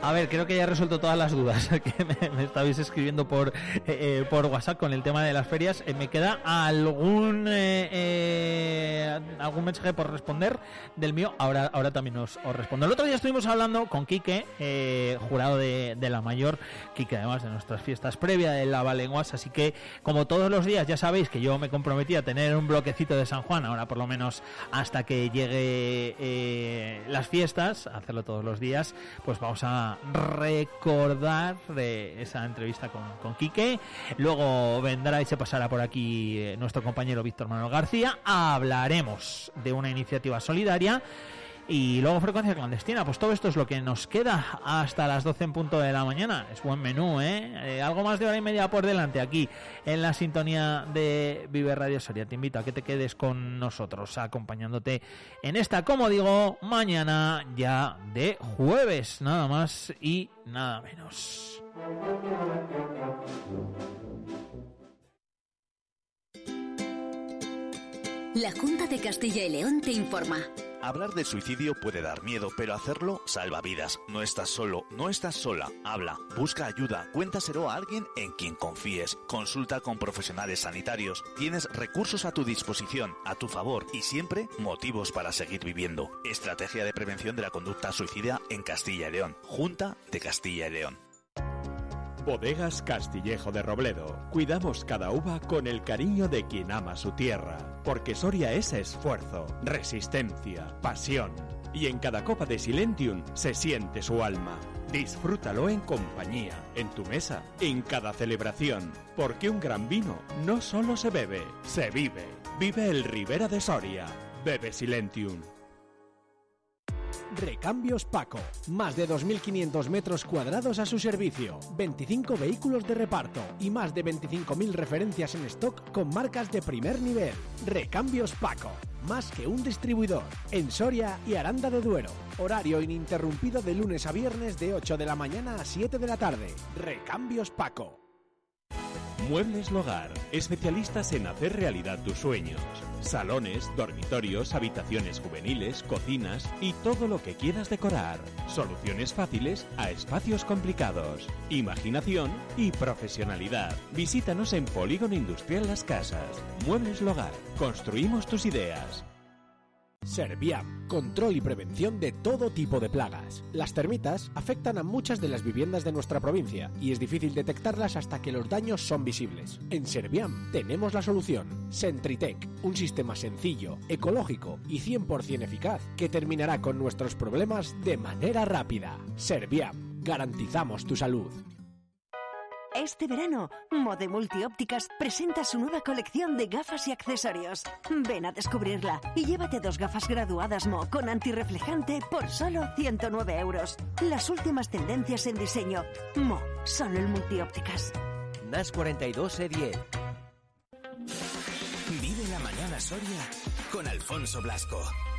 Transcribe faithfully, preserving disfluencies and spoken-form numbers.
A ver, creo que ya he resuelto todas las dudas que me, me estabais escribiendo por eh, por WhatsApp con el tema de las ferias. Eh, me queda algún eh, eh, algún mensaje por responder del mío. Ahora ahora también os, os respondo. El otro día estuvimos hablando con Quique, eh, jurado de, de la mayor, Quique además de nuestras fiestas previa de Lavalenguas, así que como todos los días ya sabéis que yo me comprometí a tener un bloquecito de San Juan, ahora por lo menos hasta que llegue eh, las fiestas, hacerlo todos los días, pues vamos a recordar de esa entrevista con, con Quique. Luego vendrá y se pasará por aquí eh, nuestro compañero Víctor Manuel García. Hablaremos de una iniciativa solidaria. Y luego frecuencia clandestina. Pues todo esto es lo que nos queda hasta las doce en punto de la mañana. Es buen menú, ¿eh? eh algo más de hora y media por delante aquí en la sintonía de Vive Radio Soria. Te invito a que te quedes con nosotros acompañándote en esta, como digo, mañana ya de jueves, nada más y nada menos. La Junta de Castilla y León te informa. Hablar de suicidio puede dar miedo, pero hacerlo salva vidas. No estás solo, no estás sola. Habla, busca ayuda, cuéntaselo a alguien en quien confíes. Consulta con profesionales sanitarios. Tienes recursos a tu disposición, a tu favor y siempre motivos para seguir viviendo. Estrategia de prevención de la conducta suicida en Castilla y León. Junta de Castilla y León. Bodegas Castillejo de Robledo. Cuidamos cada uva con el cariño de quien ama su tierra. Porque Soria es esfuerzo, resistencia, pasión. Y en cada copa de Silentium se siente su alma. Disfrútalo en compañía, en tu mesa, en cada celebración. Porque un gran vino no solo se bebe, se vive. Vive el Ribera de Soria. Bebe Silentium. Recambios Paco, más de dos mil quinientos metros cuadrados a su servicio, veinticinco vehículos de reparto y más de veinticinco mil referencias en stock con marcas de primer nivel. Recambios Paco, más que un distribuidor, en Soria y Aranda de Duero. Horario ininterrumpido de lunes a viernes de ocho de la mañana a siete de la tarde. Recambios Paco. Muebles Logar, especialistas en hacer realidad tus sueños. Salones, dormitorios, habitaciones juveniles, cocinas y todo lo que quieras decorar. Soluciones fáciles a espacios complicados. Imaginación y profesionalidad. Visítanos en Polígono Industrial Las Casas. Muebles Logar, construimos tus ideas. Serviam, control y prevención de todo tipo de plagas. Las termitas afectan a muchas de las viviendas de nuestra provincia y es difícil detectarlas hasta que los daños son visibles. En Serviam tenemos la solución. Sentritec, un sistema sencillo, ecológico y cien por ciento eficaz que terminará con nuestros problemas de manera rápida. Serviam, garantizamos tu salud. Este verano, Mode Multiópticas presenta su nueva colección de gafas y accesorios. Ven a descubrirla y llévate dos gafas graduadas Mo con antirreflejante por solo ciento nueve euros. Las últimas tendencias en diseño. Mo, solo en Multiópticas. N A S cuarenta y dos E diez. Vive la mañana Soria con Alfonso Blasco.